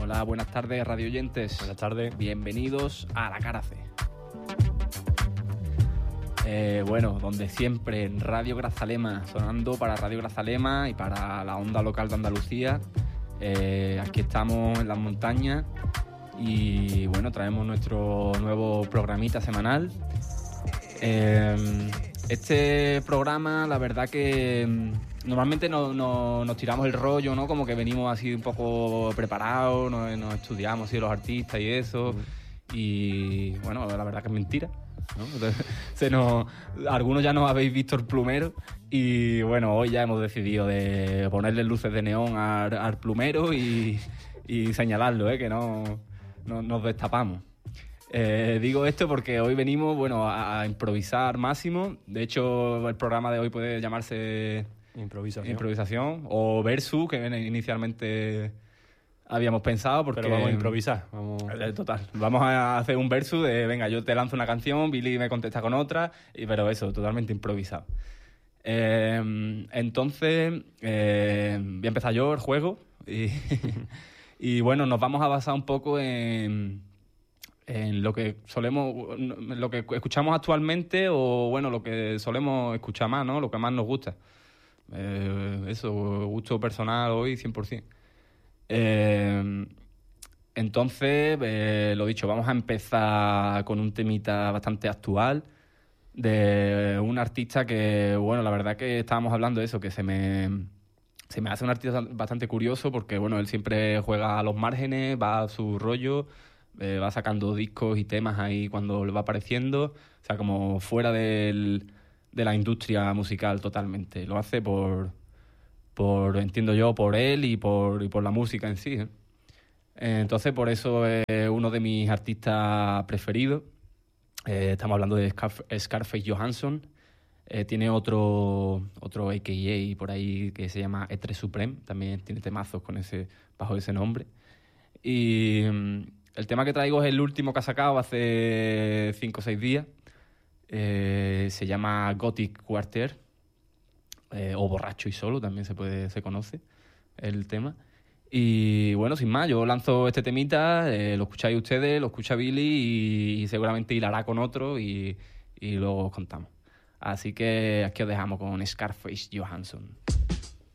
Hola, buenas tardes, radio oyentes. Buenas tardes. Bienvenidos a La Cara C. Donde siempre en Radio Grazalema, sonando para Radio Grazalema y para la onda local de Andalucía. Aquí estamos en las montañas y bueno, traemos nuestro nuevo programita semanal. Este programa, la verdad que normalmente nos tiramos el rollo, ¿no? Como que venimos así un poco preparados, nos estudiamos así los artistas y eso. Y bueno, la verdad que es mentira, ¿no? Algunos ya nos habéis visto el plumero y bueno, hoy ya hemos decidido de ponerle luces de neón al plumero y señalarlo, que no nos destapamos. Digo esto porque hoy venimos, a improvisar máximo. De hecho, el programa de hoy puede llamarse improvisación o versus, que inicialmente habíamos pensado. Porque, pero vamos a improvisar. Total. Vamos a hacer un versus de, venga, yo te lanzo una canción, Billy me contesta con otra, pero eso, totalmente improvisado. Entonces, voy a empezar yo el juego y bueno, nos vamos a basar un poco en lo que lo que escuchamos actualmente o bueno, lo que solemos escuchar más, ¿no? Lo que más nos gusta. Gusto personal hoy 100%. Entonces, lo dicho, vamos a empezar con un temita bastante actual de un artista que, bueno, la verdad que estábamos hablando de eso, que se me hace un artista bastante curioso porque, bueno, él siempre juega a los márgenes, va a su rollo, va sacando discos y temas ahí cuando le va apareciendo, o sea, como fuera de la industria musical totalmente. Lo hace entiendo yo, por él y por la música en sí. Entonces, por eso es uno de mis artistas preferidos. Estamos hablando de Scarface Johansson. Tiene otro a.k.a. por ahí que se llama Etre Supreme. También tiene temazos bajo ese nombre. Y el tema que traigo es el último que ha sacado hace 5 o 6 días. Se llama Gothic Quarter. O Borracho y Solo también se conoce el tema. Y bueno, sin más, yo lanzo este temita, lo escucháis ustedes, lo escucha Billy y seguramente hilará con otro y luego os contamos. Así que aquí os dejamos con Scarface Johansson.